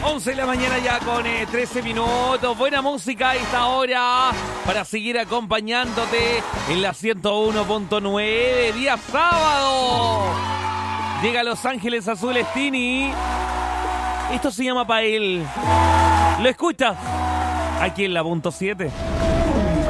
11 de la mañana ya con 13 minutos. Buena música a esta hora para seguir acompañándote en la 101.9. Día sábado. Llega a Los Ángeles Azules Tini. Esto se llama Pa' él. ¿Lo escuchas? Aquí en la .7.